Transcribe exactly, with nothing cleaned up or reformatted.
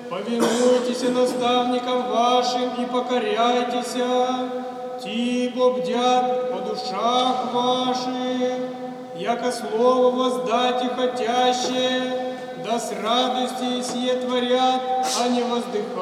Повинуйтесь наставникам вашим и покоряйтесь, тибо бдят о душах ваших, яко слово воздать и хотящее, да с радостью сие творят, а не воздыхают.